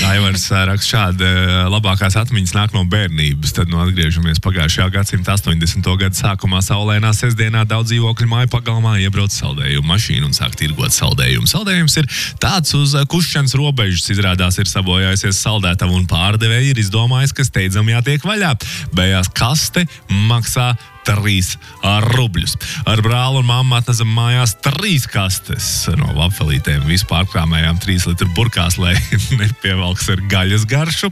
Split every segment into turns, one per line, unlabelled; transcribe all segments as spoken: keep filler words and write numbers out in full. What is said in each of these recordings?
Aivars raksta šādi, labākās atmiņas nāk no bērnības. Tad nu atgriežamies pagājušajā gadsimta astoņdesmito gadu sākumā saulainā sestdienā daudz dzīvokļu māju pagalmā iebrauc saldējumu mašīnu un sāk tirgot saldējumu. Saldējums ir tāds uz kušķens robežas, izrādās ir sabojājusies saldētavu un pārdevēji ir izdomājis, ka steidzam jātiek vaļā. Bejās kaste maksā trīs rubļus. Ar brāli un mammu atnesam mājās trīs kastes no vafelītēm. Vispār krāmējām trīs litru burkās, lai nepievalks ar gaļas garšu.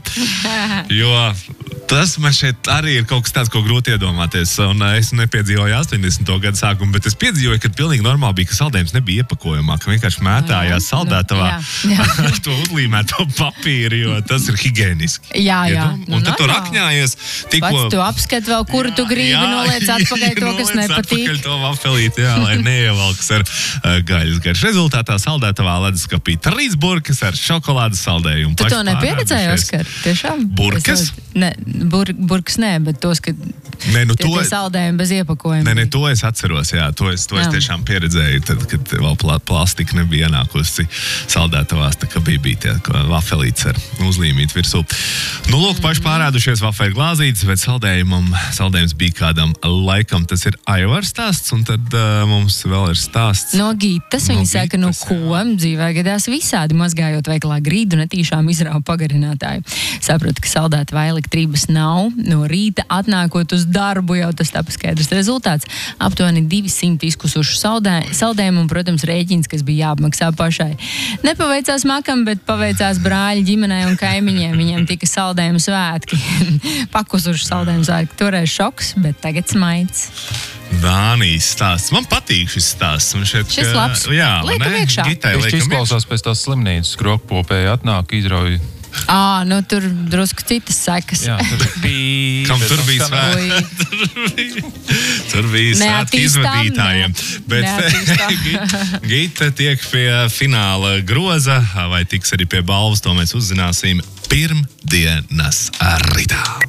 Jo tas man šeit arī ir kaut kas tāds, ko grūti iedomāties. Un es nepiedzīvoju astoņdesmito gadu sākumu, bet es piedzīvoju, ka pilnīgi normāli bija, ka saldējums nebija iepakojumā, ka vienkārši mētājās saldētavā ar to uzlīmēto papīru, jo tas ir higieniski.
Jā, jā.
Un tad tu rakņājies.
Pats tu apskat vēl, kuru tu gribi, noliec atpakaļ to, kas nepatīk.
Atpakaļ to vafelīti, jā, lai neievalks ar uh, gaļas garšu. Rezultātā saldētavā leduskapī trīs burkas ar šokolādes saldējumu.
Tu to nepieredzēji, Oskar? Tiešām?
Burkas?
Ne, bur, burkas nē, bet tos, ka
ne, nu,
tie,
to...
tie saldējumi bez iepakojuma.
Nē, ne, to es atceros, jā. To es, to es tiešām pieredzēju, tad, kad vēl pl plastika nebija ienākusi saldētavās, tā kā bija, bija tie vafelītes ar uzlīmīt virsū. Nu, lūk, paši pārādušies vafeļu glāzītes, bet saldējumam, saldējums bija kādam laikam, tas ir Aivars stāsts, un tad uh, mums vēl ir stāsts.
No Gitas,
no
viņa saka, no ko dzīvē gadās visādi, mazgājot veikalā grīdu, netīšām izrāva pagarinātāju. Sapratu, ka saldēta vai elektrības nav, no rīta atnākot uz darbu jau tas tāpa skaidrs rezultāts. Aptuveni divsimt izkusušu saldē, saldējumu un, protams, rēķins, kas bija jāapmaksā pašai. Nepaveicās makam, bet paveicās brāļi, ģimenei un kaimiņiem. Viņiem tika saldējumu svētki. Pakusušu saldējumu svētki. Toreiz šoks, bet tagad smaids.
Dānijas stāsts. Man patīk šis stāsts. Man šeit,
šis labs.
Jā,
liekam iekšā.
Gitai,
liekam izklausās pēc tās slimnīcas, krokpopēji atnāk, izrauj.
Ā, nu tur drusku citas sekas.
Jā, tur bija
Kam tur bija svētki? Tur bija svētki izvadītājiem. Bet Gita tiek pie fināla groza, vai tiks arī pie balvas, to mēs uzzināsim pirmdienas rītā.